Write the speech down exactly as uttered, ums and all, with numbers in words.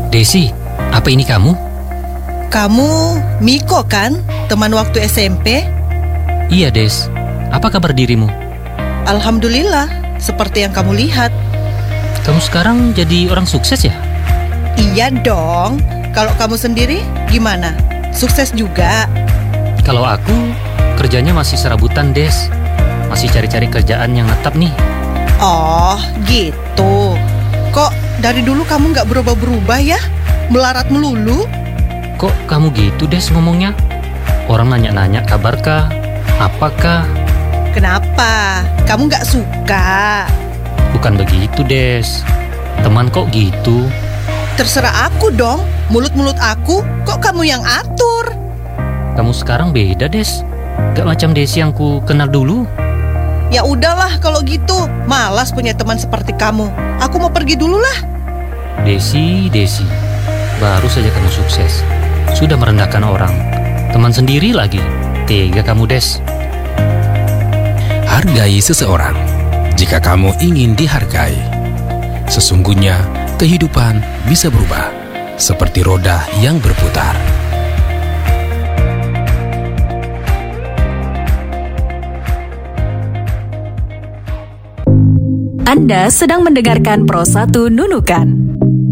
Desi, apa ini kamu? Kamu Miko kan? Teman waktu S M P? Iya, Des. Apa kabar dirimu? Alhamdulillah, seperti yang kamu lihat. Kamu sekarang jadi orang sukses ya? Iya dong. Kalau kamu sendiri gimana? Sukses juga? Kalau aku, kerjanya masih serabutan, Des. Masih cari-cari kerjaan yang tetap nih. Oh, gitu. Kok dari dulu kamu nggak berubah-berubah ya? Melarat melulu? Kok kamu gitu, Des, ngomongnya? Orang nanya-nanya kabarkah? Apakah? Kenapa? Kamu nggak suka? Bukan begitu, Des. Teman kok gitu? Terserah aku dong. Mulut-mulut aku, kok kamu yang atur? Kamu sekarang beda, Des. Gak macam Desi yang ku kenal dulu. Ya udahlah kalau gitu. Malas punya teman seperti kamu. Aku mau pergi dulu lah. Desi, Desi. Baru saja kamu sukses. Sudah merendahkan orang. Teman sendiri lagi. Tega kamu, Des. Hargai seseorang jika kamu ingin dihargai. Sesungguhnya kehidupan bisa berubah seperti roda yang berputar. Anda sedang mendengarkan Pro satu Nunukan.